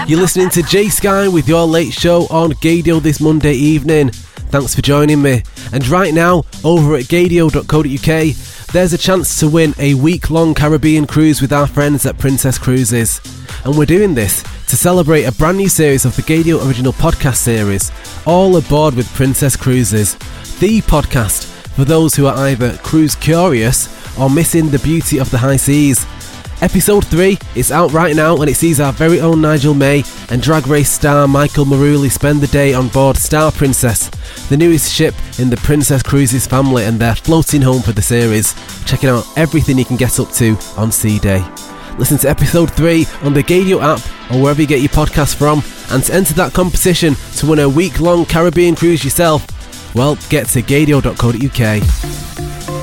You're listening to Jay Sky with your late show on Gaydio this Monday evening. Thanks for joining me. And right now, over at gaydio.co.uk, there's a chance to win a week-long Caribbean cruise with our friends at Princess Cruises. And we're doing this to celebrate a brand new series of the Gaydio original podcast series, All Aboard with Princess Cruises, the podcast for those who are either cruise curious or missing the beauty of the high seas. Episode 3 is out right now and it sees our very own Nigel May and Drag Race star Michael Maruli spend the day on board Star Princess, the newest ship in the Princess Cruises family, and they're floating home for the series, checking out everything you can get up to on Sea Day. Listen to episode 3 on the Gaydio app or wherever you get your podcast from, and to enter that competition to win a week-long Caribbean cruise yourself, well, get to gaydio.co.uk.